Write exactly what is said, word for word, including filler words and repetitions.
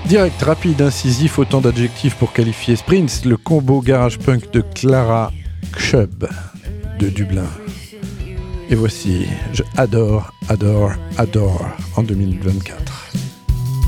Direct, rapide, incisif, autant d'adjectifs pour qualifier Sprints, le combo garage punk de Clara Chubb de Dublin. Et voici, je adore, adore, adore en deux mille vingt-quatre.